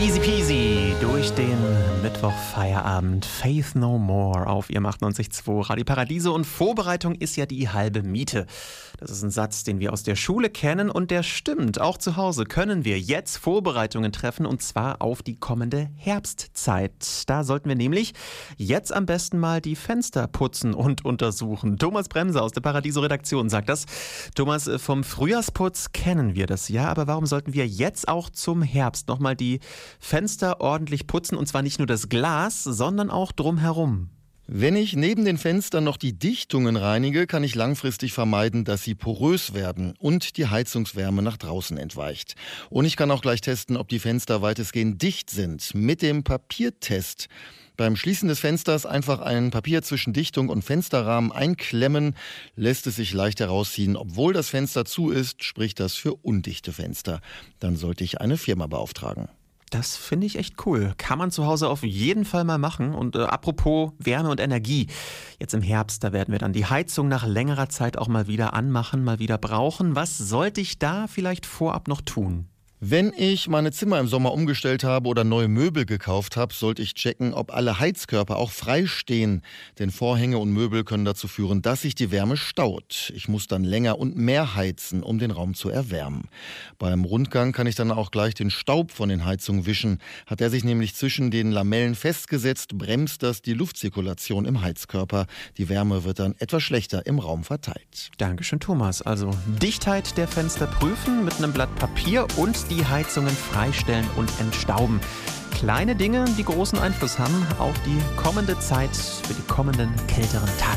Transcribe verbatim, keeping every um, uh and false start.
Easy peasy durch den Mittwochfeierabend. Faith No More auf ihrem achtundneunzig Komma zwei Radio Paradiso. Und Vorbereitung ist ja die halbe Miete. Das ist ein Satz, den wir aus der Schule kennen und der stimmt. Auch zu Hause können wir jetzt Vorbereitungen treffen und zwar auf die kommende Herbstzeit. Da sollten wir nämlich jetzt am besten mal die Fenster putzen und untersuchen. Thomas Bremser aus der Paradiso-Redaktion sagt das. Thomas, vom Frühjahrsputz kennen wir das ja, aber warum sollten wir jetzt auch zum Herbst nochmal die Fenster ordentlich putzen und zwar nicht nur das Glas, sondern auch drumherum? Wenn ich neben den Fenstern noch die Dichtungen reinige, kann ich langfristig vermeiden, dass sie porös werden und die Heizungswärme nach draußen entweicht. Und ich kann auch gleich testen, ob die Fenster weitestgehend dicht sind, mit dem Papiertest. Beim Schließen des Fensters einfach ein Papier zwischen Dichtung und Fensterrahmen einklemmen, lässt es sich leicht herausziehen. Obwohl das Fenster zu ist, spricht das für undichte Fenster. Dann sollte ich eine Firma beauftragen. Das finde ich echt cool. Kann man zu Hause auf jeden Fall mal machen. Und äh, apropos Wärme und Energie. Jetzt im Herbst, da werden wir dann die Heizung nach längerer Zeit auch mal wieder anmachen, mal wieder brauchen. Was sollte ich da vielleicht vorab noch tun? Wenn ich meine Zimmer im Sommer umgestellt habe oder neue Möbel gekauft habe, sollte ich checken, ob alle Heizkörper auch frei stehen. Denn Vorhänge und Möbel können dazu führen, dass sich die Wärme staut. Ich muss dann länger und mehr heizen, um den Raum zu erwärmen. Beim Rundgang kann ich dann auch gleich den Staub von den Heizungen wischen. Hat er sich nämlich zwischen den Lamellen festgesetzt, bremst das die Luftzirkulation im Heizkörper. Die Wärme wird dann etwas schlechter im Raum verteilt. Dankeschön, Thomas. Also Dichtheit der Fenster prüfen mit einem Blatt Papier und die die Heizungen freistellen und entstauben. Kleine Dinge, die großen Einfluss haben auf die kommende Zeit für die kommenden kälteren Tage.